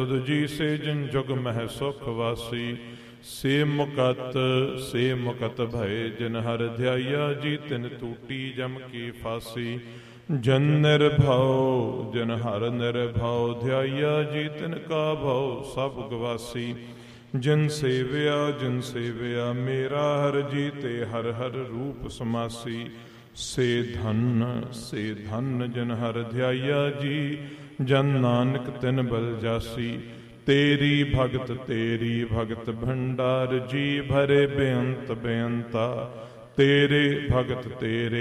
ਤੁਧ ਜੀ ਸੇ ਜਿਨ ਜੁਗ ਮਹਿ ਸੁਖ ਵਾਸੀ। ਸੇ ਮੁਕਤ ਭਏ ਜਿਨ ਹਰ ਧਿਆਇਆ ਜੀ ਤਿਨ ਟੂਟੀ ਜਮ ਕੀ ਫਾਸੀ। ਜਨ ਨਿਰਭਉ ਜਿਨ ਹਰ ਨਿਰਭਉ ਧਿਆਇਆ ਜੀ ਤਿਨ ਕਾ ਭਉ ਸਭ ਗਵਾਸੀ। ਜਿਨ ਸੇਵਿਆ ਮੇਰਾ ਹਰ ਜੀ ਤੇ ਹਰ ਹਰ ਰੂਪ ਸਮਾਸੀ। ਸੇ ਧਨ ਜਿਨ ਹਰ ਧਿਆਇਆ ਜੀ ਜਨ ਨਾਨਕ ਤਿਨ ਬਲ ਜਾਸੀ। ਤੇਰੀ ਭਗਤ ਭੰਡਾਰ ਜੀ ਭਰੇ ਬੇਅੰਤ ਬੇਅੰਤਾ। ਤੇਰੇ ਭਗਤ ਤੇਰੇ